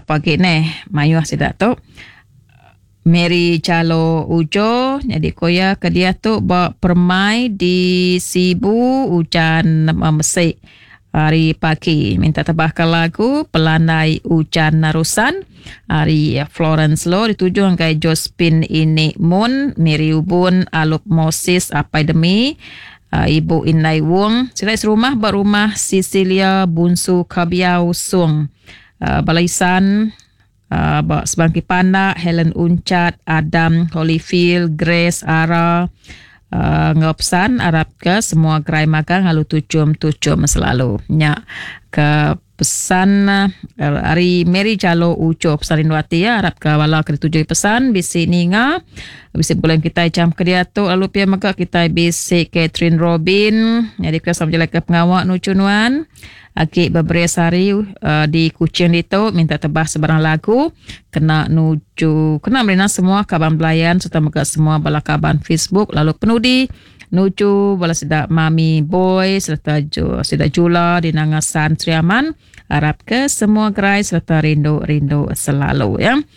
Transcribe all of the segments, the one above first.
apa gini mayu sidak tu Mary Calo Ujo jadi koya ke dia tu bawa permai di Sibu hujan mesik hari pagi minta tebahkan lagu pelandai hujan narusan hari Florence Lo dituju angkai Jospin Ini Moon Miri Ubun Alup Moses Apaidemi Ibu Inai Wong silai serumah berumah Cecilia Bunsu Kabiau Sung Balaisan Sebangki Panak Helen Uncat Adam Holyfield Grace Ara ngopsan Arab ke semua gerai magang halu tucum selalu nya ke pesan hari Mary Calo Uco pesan Rinduati ya Arab ke wala ke tujuh pesan bisi ninga bisi bulan kita jam ke dia tu lalu pia maka kita bisi Catherine Robin jadi kita sama jelek ke pengawak nucunuan Akik beberes hari di Kuching itu minta tebah sebarang lagu kena nuju kena merina semua kaban belayan serta mereka semua bala kaban Facebook lalu penudi nuju bala sedak Mami Boy serta sedak Jula di Nangasan Triaman harap ke semua gerai serta rindu selalu ya.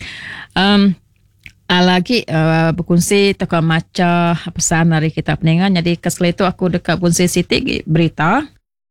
Lagi berkongsi teka maca pesan hari kita peningan jadi kesel itu aku dekat kongsi Siti berita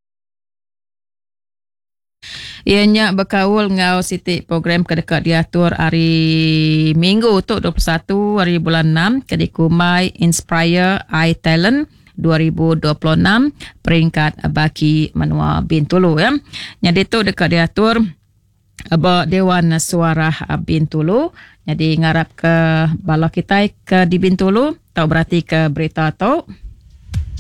ianya berkaul ngau Siti program kedekat diatur hari Minggu tu 21 hari bulan 6 ke Kumai Inspire iTalent 2026 peringkat baki menua Bintulu ya. Jadi tu dekat diatur Dewan Suara Bintulu. Jadi ngarap ke bala kita ke di Bintulu tau berarti ke berita tu